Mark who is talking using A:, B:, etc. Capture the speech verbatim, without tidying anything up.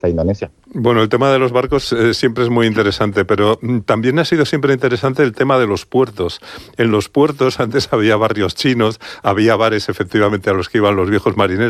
A: Indonesia.
B: Bueno, el tema de los barcos eh, siempre es muy interesante, pero también ha sido siempre interesante el tema de los puertos. En los puertos antes había barrios chinos, había bares efectivamente a los que iban los viejos marineros.